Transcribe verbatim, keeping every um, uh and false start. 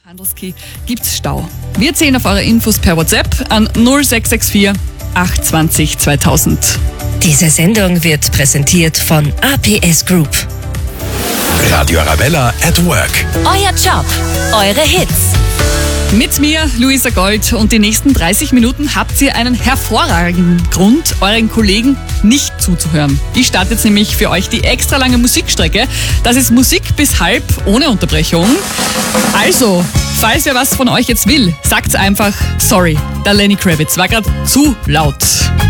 Handelski gibt's Stau. Wir zählen auf eure Infos per WhatsApp an null sechs sechs vier acht zwei null zweitausend. Diese Sendung wird präsentiert von A P S Group. Radio Arabella at Work. Euer Job, eure Hits. Mit mir, Luisa Gold, und die nächsten dreißig Minuten habt ihr einen hervorragenden Grund, euren Kollegen nicht zuzuhören. Ich starte jetzt nämlich für euch die extra lange Musikstrecke. Das ist Musik bis halb, ohne Unterbrechung. Also, falls wer was von euch jetzt will, sagt's einfach, sorry, der Lenny Kravitz war gerade zu laut.